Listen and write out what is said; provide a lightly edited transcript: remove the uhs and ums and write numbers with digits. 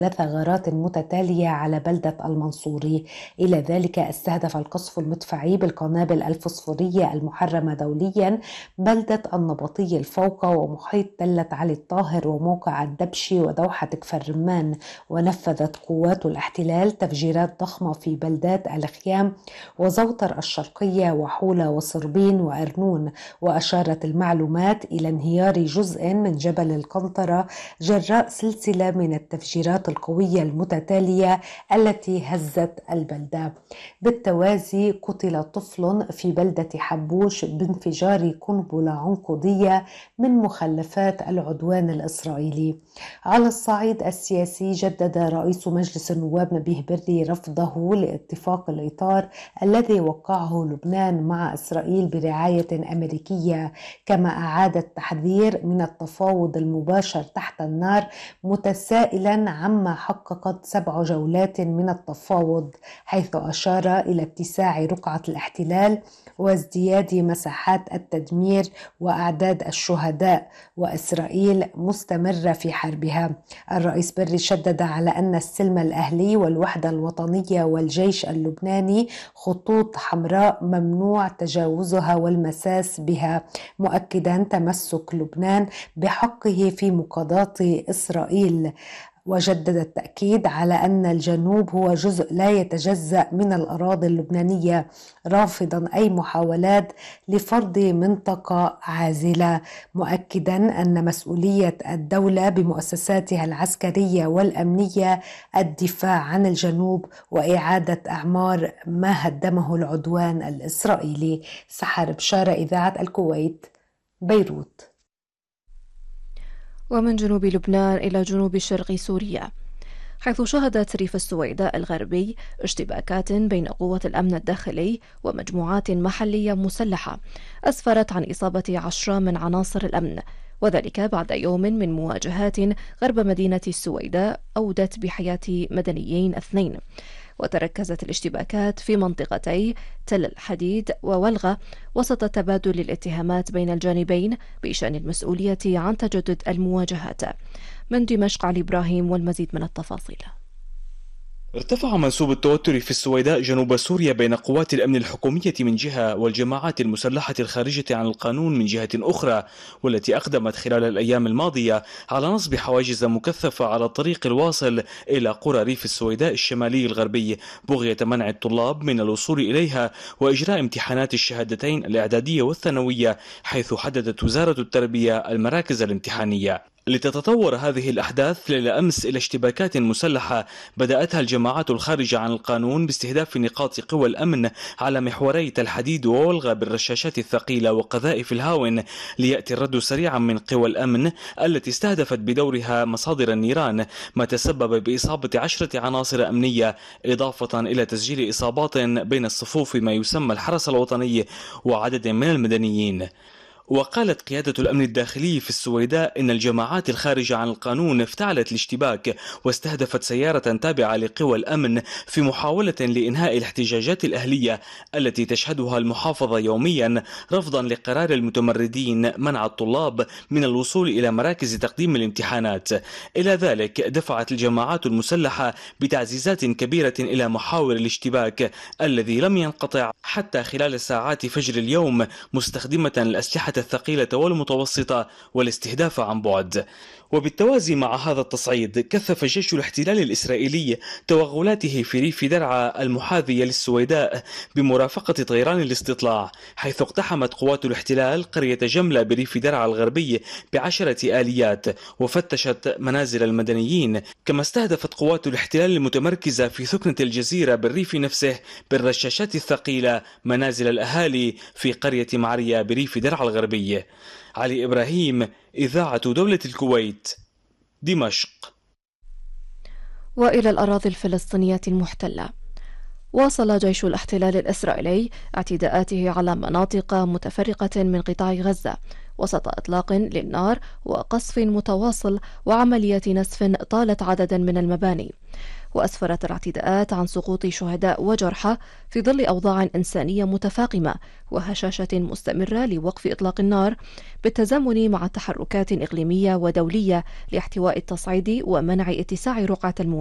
3 غارات متتالية على بلدة المنصوري. إلى ذلك استهدف القصف المدفعي بالقنابل الفسفورية المحرمة دوليا بلدة النبطي الفوقة ومحيط تلة علي الطاهر وموقع الدبشي ودوحة كفر رمان. ونفذت قوات الاحتلال تفجيرات ضخمة في بلدات الخيام وزوطر الشرقية وحولة وصربين وأرنون. وأشارت المعلومات إلى انهيار جزء من جبل القنطرة جراء سلسلة من التفجيرات القوية المتتالية التي هزت البلدة. بالتوازي قتل طفل في بلدة حبوش بانفجار قنبلة عنقودية من مخلفات العدوان الإسرائيلي. على الصعيد السياسي جدد رئيس مجلس النواب نبيه بري رفضه لاتفاق الإطار الذي وقعه لبنان مع إسرائيل برعاية أمريكية، كما أعاد التحذير من التفاوض المباشر تحت النار متسائلا عما حققت 7 جولات من التفاوض، حيث أشار إلى اتساع رقعة الاحتلال وازدياد مساحات التدمير وأعداد الشهداء، وإسرائيل مستمرة في حربها. الرئيس بري شدد على أن السلم الأهلي والوحدة الوطنية والجيش اللبناني خطوط حمراء ممنوع تجاوزها والمساس بها، مؤكدا تمسك لبنان بحقه في مقاضاة إسرائيل. وجدد التأكيد على أن الجنوب هو جزء لا يتجزأ من الأراضي اللبنانية، رافضا أي محاولات لفرض منطقة عازلة، مؤكدا أن مسؤولية الدولة بمؤسساتها العسكرية والأمنية الدفاع عن الجنوب وإعادة أعمار ما هدمه العدوان الإسرائيلي. سحر بشارة، إذاعة الكويت، بيروت. ومن جنوب لبنان إلى جنوب شرق سوريا، حيث شهدت ريف السويداء الغربي اشتباكات بين قوات الأمن الداخلي ومجموعات محلية مسلحة أسفرت عن إصابة 10 من عناصر الأمن، وذلك بعد يوم من مواجهات غرب مدينة السويداء أودت بحياة مدنيين 2. وتركزت الاشتباكات في منطقتي تل الحديد وولغة وسط تبادل الاتهامات بين الجانبين بشأن المسؤولية عن تجدد المواجهات. من دمشق علي إبراهيم والمزيد من التفاصيل. ارتفع منسوب التوتر في السويداء جنوب سوريا بين قوات الأمن الحكومية من جهة والجماعات المسلحة الخارجة عن القانون من جهة أخرى، والتي أقدمت خلال الأيام الماضية على نصب حواجز مكثفة على الطريق الواصل إلى قرى ريف السويداء الشمالي الغربي بغية منع الطلاب من الوصول إليها وإجراء امتحانات الشهادتين الإعدادية والثانوية، حيث حددت وزارة التربية المراكز الامتحانية. لتتطور هذه الأحداث ليلة أمس إلى اشتباكات مسلحة بدأتها الجماعات الخارجة عن القانون باستهداف نقاط قوى الأمن على محوري تل حديد وولغة بالرشاشات الثقيلة وقذائف الهاون، ليأتي الرد سريعا من قوى الأمن التي استهدفت بدورها مصادر النيران، ما تسبب بإصابة 10 عناصر أمنية، إضافة إلى تسجيل إصابات بين الصفوف ما يسمى الحرس الوطني وعدد من المدنيين. وقالت قيادة الأمن الداخلي في السويداء إن الجماعات الخارجة عن القانون افتعلت الاشتباك واستهدفت سيارة تابعة لقوى الأمن في محاولة لإنهاء الاحتجاجات الأهلية التي تشهدها المحافظة يوميا، رفضا لقرار المتمردين منع الطلاب من الوصول إلى مراكز تقديم الامتحانات. إلى ذلك دفعت الجماعات المسلحة بتعزيزات كبيرة إلى محاور الاشتباك الذي لم ينقطع حتى خلال ساعات فجر اليوم، مستخدمة الأسلحة الثقيلة والمتوسطة والاستهداف عن بعد. وبالتوازي مع هذا التصعيد كثف جيش الاحتلال الإسرائيلي توغلاته في ريف درعا المحاذية للسويداء بمرافقة طيران الاستطلاع، حيث اقتحمت قوات الاحتلال قرية جملة بريف درعا الغربي ب10 آليات وفتشت منازل المدنيين، كما استهدفت قوات الاحتلال المتمركزة في ثكنة الجزيرة بالريف نفسه بالرشاشات الثقيلة منازل الأهالي في قرية معرية بريف درعا الغربي. علي إبراهيم، إذاعة دولة الكويت، دمشق. وإلى الأراضي الفلسطينية المحتلة، واصل جيش الاحتلال الإسرائيلي اعتداءاته على مناطق متفرقة من قطاع غزة وسط إطلاق للنار وقصف متواصل وعملية نسف طالت عددا من المباني. وأسفرت الاعتداءات عن سقوط شهداء وجرحى في ظل أوضاع إنسانية متفاقمة وهشاشة مستمرة لوقف إطلاق النار بالتزامن مع تحركات إقليمية ودولية لاحتواء التصعيد ومنع اتساع رقعة